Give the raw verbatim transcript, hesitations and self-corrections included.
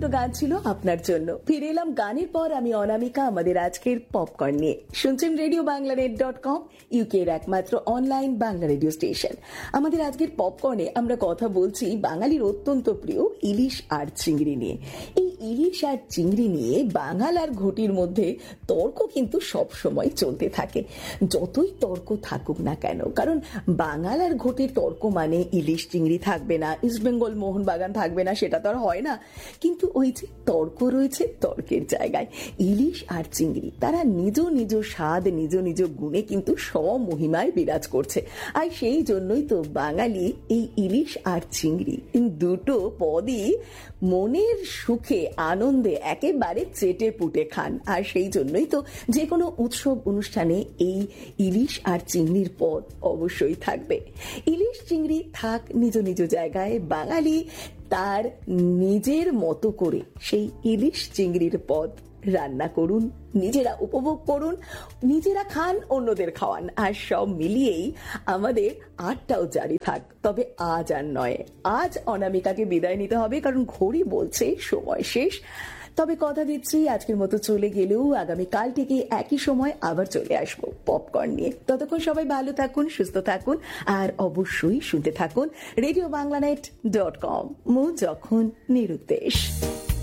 গান ছিল আপনার জন্য। ফিরে এলাম গানের পর, আমি অনামিকা আমাদের আজকের পপকর্ন নিয়ে। শুনছেন radio Bangla net dot com, UK এর একমাত্র অনলাইন বাংলা রেডিও স্টেশন। আমাদের আজকের পপকর্নে আমরা কথা বলছি বাঙালির অত্যন্ত প্রিয় ইলিশ আর চিংড়ি নিয়ে। এই ইলিশ আর চিংড়ি নিয়ে বাঙাল আর ঘটির মধ্যে তর্ক কিন্তু সব সময় চলতে থাকে, যতই তর্ক থাকুক না কেন। কারণ বাঙাল আর ঘটির তর্ক মানে ইলিশ চিংড়ি থাকবে না, ইস্টবেঙ্গল মোহনবাগান থাকবে না, সেটা তো আর হয় না। কিন্তু ওই যে তর্ক রয়েছে, তর্কের জায়গায় ইলিশ আর চিংড়ি তারা নিজ নিজ স্বাদ, নিজ নিজ গুণে কিন্তু স্বমহিমায় বিরাজ করছে। আর সেই জন্যই তো বাঙালি এই ইলিশ আর চিংড়ি দুটো পদই মনের সুখে আনন্দে একেবারে চেটে পুটে খান। আর সেই জন্যই তো যে কোনো উৎসব অনুষ্ঠানে এই ইলিশ আর চিংড়ির পদ অবশ্যই থাকবে। ইলিশ চিংড়ি থাক নিজ নিজ জায়গায়, বাঙালি তার নিজের মতো করে সেই ইলিশ চিংড়ির পদ রান্না করুন, নিজেরা উপভোগ করুন, নিজেরা খান, অন্যদের খাওয়ান। আর সব মিলিয়েই আমাদের আটটাও জারি থাক। তবে আজ আর নয়, আজ অনামিকাকে বিদায় নিতে হবে, কারণ ঘড়ি বলছে সময় শেষ। তবে কথা দিচ্ছি, আজকের মতো চলে গেলেও আগামী কাল থেকে একই সময় আবার চলে আসবো পপকর্ন নিয়ে। ততক্ষণ সবাই ভালো থাকুন, সুস্থ থাকুন, আর অবশ্যই শুনতে থাকুন radio Bangla net dot com, মু যখন নিরুদ্দেশ।